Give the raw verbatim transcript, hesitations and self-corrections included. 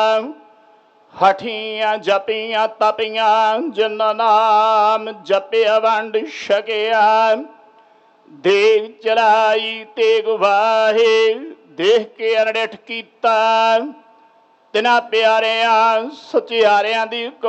ਹਠੀਆਂ ਜਪੀਆਂ ਤਪੀਆਂ ਜਿਨ੍ਹਾਂ ਨਾਮ ਜਪਿਆ ਵੰਡ ਛਕਿਆ। ਦੇਵ ਚਲਾਈ ਤੇਗ ਵਾਹੇ ਦੇਖ ਕੇ ਅਣਡਿੱਠ ਕੀਤਾ। ਤਿਨਾਂ ਪਿਆਰਿਆਂ ਸਚਿਆਰਿਆਂ ਦੀ